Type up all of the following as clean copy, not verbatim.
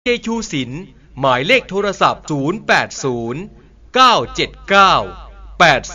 เจชูศิลป์หมายเลขโทรศัพท์080 979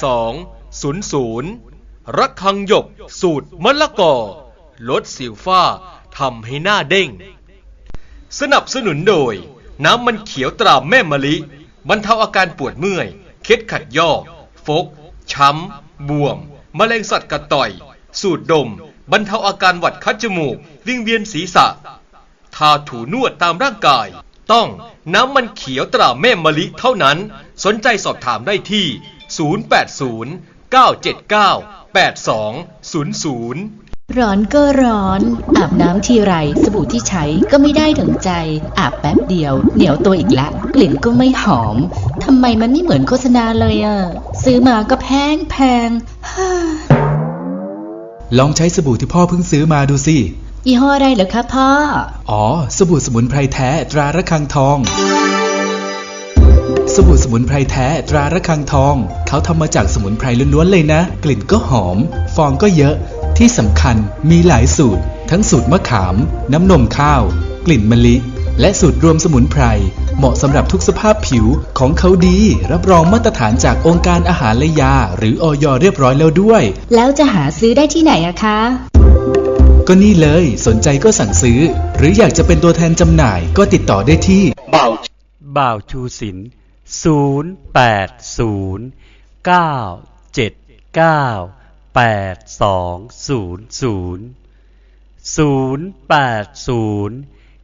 8200ระฆังหยกสูตรมะละกอลดสิวฝ้าทำให้หน้าเด้งสนับสนุนโดยน้ำมันเขียวตราแม่มะลิบรรเทาอาการปวดเมื่อยเคล็ดขัดยอกฟกช้ำบวมแมลงสัตว์กัดต่อยสูดดมบรรเทาอาการหวัดคัดจมูกวิงเวียนศีรษะทาถูนวดตามร่างกายต้องน้ำมันเขียวตราแม่มะลิเท่านั้นสนใจสอบถามได้ที่080 979 8200 ร้อนก็ร้อนอาบน้ำทีไรสบู่ที่ใช้ก็ไม่ได้ถึงใจอาบแป๊บเดียวเหนียวตัวอีกละกลิ่นก็ไม่หอมทำไมมันไม่เหมือนโฆษณาเลยอ่ะซื้อมาก็แพงลองใช้สบู่ที่พ่อเพิ่งซื้อมาดูสิยี่ห้ออะไรเหรอคะพ่ออ๋อสบู่สมุนไพรแท้ตราระฆังทองสบู่สมุนไพรแท้ตราระฆังทองเขาทำมาจากสมุนไพรล้วนๆเลยนะกลิ่นก็หอมฟองก็เยอะที่สำคัญมีหลายสูตรทั้งสูตรมะขามน้ำนมข้าวกลิ่นมะลิและสูตรรวมสมุนไพรเหมาะสำหรับทุกสภาพผิวของเขาดีรับรองมาตรฐานจากองค์การอาหารและยาหรืออย.เรียบร้อยแล้วด้วยแล้วจะหาซื้อได้ที่ไหนอะคะก็นี่เลยสนใจก็สั่งซื้อหรืออยากจะเป็นตัวแทนจำหน่ายก็ติดต่อได้ที่บ่าวชูศิลป์080 979 8200 080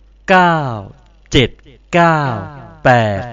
979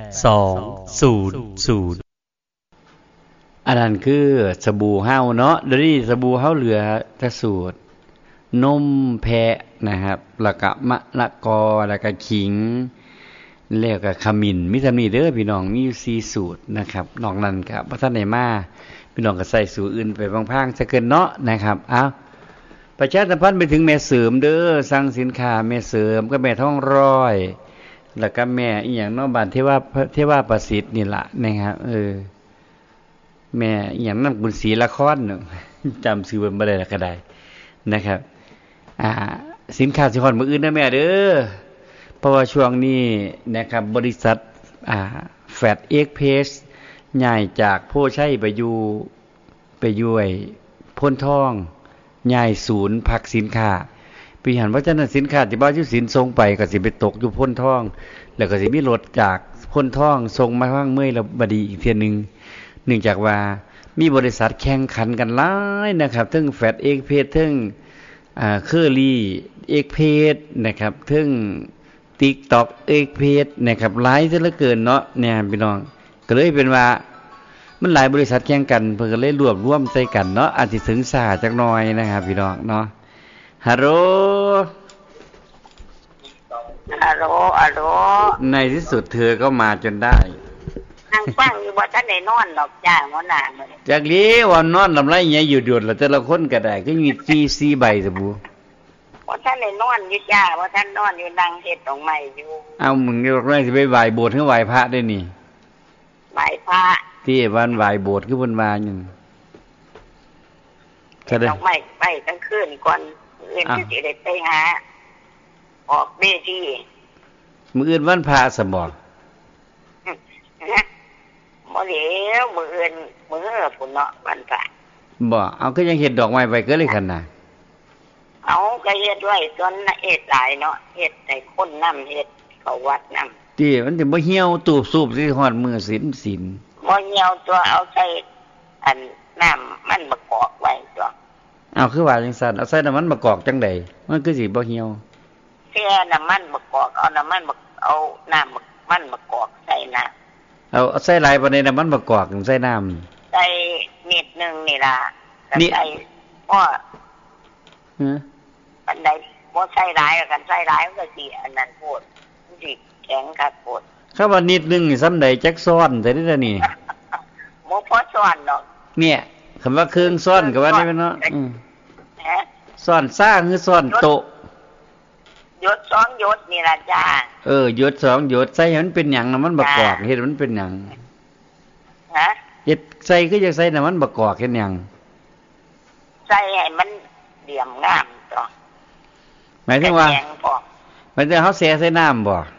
8200 อันนั้นคือสบู่เฮาเนาะเดี๋ยวนี้สบู่เฮาเหลือแต่สูตรนมแพะนะครับแล้วก็มะละกอแล้วก็ขิงแล้วก็ขมิ้นมีสำนีเด้อพี่น้องมีอยู่4สูตรนะครับนอกนั้นครับบ่ทันได้มาพี่น้องก็ใส่สูตรอื่นไปพางๆซะเกินเนาะนะครับเอาประชาสัมพันธ์ไปถึงแม่เสริมเด้อสั่งสินค้าแม่เสริมก็แม่ท้องร้อยแล้วก็แม่อีหยังเนาะบ้านเทวาประสิทธิ์นี่ล่ะนะครับแม่อีหยังนำกุลศรีละครเนาะจำชื่อบ่ได้แล้วก็ได้นะครับสินค้าสิฮอดมื้ออื่นนะแม่เด้อเพราะว่าช่วงนี้นะครับบริษัทแฟตเอ็กเพสย้ายจากโพชัยไปอยู่ไอ้พ้นทองย้ายศูนย์พักสินค้าปีหันว่าฉะนั้นสินค้าที่บ่าวอยู่สินส่งไปก็สิไปตกอยู่พ้นทองแล้วก็สิมีรถจากพ้นทองส่งมาทางเมื่อยแล้วบดีอีกเที่ยนึงเนื่องจากว่ามีบริษัทแข่งขันกันหลายนะครับทั้งแฟตเอ็กเพสทั้งเคอรี่เอ็กเพสนะครับทั้งTikTok เอกเพจนะครับหลายซะเหลือเกินเนาะเนี่ยพี่น้องก็เลยเป็นว่ามันหลายบริษัทแข่งกันเพิ่นก็เลยรวมใส่กันเนาะอาจสิถึงซ่าจักหน่อยนะครับพี่น้องเนาะฮัลโหลในที่สุดเธอก็มาจนได้นั่งฟังอยู่บ่ทันได้นอนดอกจ้าหัวหน้ามื้อจักลีว่านอนลำไรใหญ่อยู่โดดแล้วแต่ละคนก็ได้ก็มี4ใบสบู่ว่าท่านได้นอนอยู่จ้าว่าท่านนอนอยู่นั่งเฮ็ดดอกไม้อยู่เอามึงนี่บอกว่าสิไปไหว้โบสถ์หรือไหว้พระได้นี่ไหว้พระที่วันไหว้โบสถ์คือเพิ่นว่าหยังก็ได้ดอกไม้ไปกลางคืนก่อนอื่นสิได้ไปหาออกเวทีมื้ออื่นวันพระซะบ่บ่เดี๋ยวมื้ออื่นมื้อพุ่นเนาะวันพระบ่เอาคือยังเฮ็ดดอกไม้ไว้ก็เลยคั่นน่ะเอาก็เฮ็ดไว้จนเฮ็ดหลายเนาะเฮ็ดให้คนนำเฮ็ดเข้าวัดนำติมันสิบ่เหี่ยวตูบสูบสิฮอดมื้อศีลบ่เหี่ยวตัวเอาใส่อันน้ำมันมะกอกไว้ตัวเอาคือว่าจังซั่นเอาใส่น้ำมันมะกอกจังได๋มันคือสิบ่เหี่ยวแค่น้ำมันมะกอกเอาน้ำมันเอาน้ำมันมะกอกใส่น้ำเอาใส่หลายปานใดน้ำมันมะกอกใส่น้ำใส่นิดนึงนี่ล่ะใส่พออันใดบ่ใส่หลายกันใส่หลายมันก็สิอันนั้นโพดมันสิแข็งคักโพดคำว่านิดนึงนี่ซ้ำใดจักซ้อนได้เด้อนี่บ่พอซ้อนดอกเนี่ยคำว่าเครื่องซ้อนก็ว่าได้เนาะซ้อนซ่าคือซ้อนโตะหยด2หยดนี่ล่ะจ้าหยด2หยดใส่ให้มันเป็นหยังน่ะมันบ่กอกเฮ็ดมันเป็นหยังเฮ็ดใส่คือจังใส่น่ะมันบ่กอกเฮ็ดหยังใส่ให้มันเหลี่ยมงามจ้ะหมายถึงว่าเฮาแช่ใส่น้ำบ่